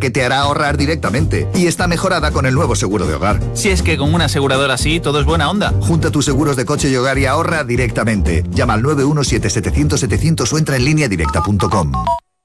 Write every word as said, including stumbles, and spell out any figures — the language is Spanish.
que te hará ahorrar directamente. Y está mejorada con el nuevo seguro de hogar. Si es que con una aseguradora así todo es buena onda. Junta tus seguros de coche y hogar y ahorra directamente. Llama al nueve uno siete, setecientos, setecientos o entra en línea directa punto com.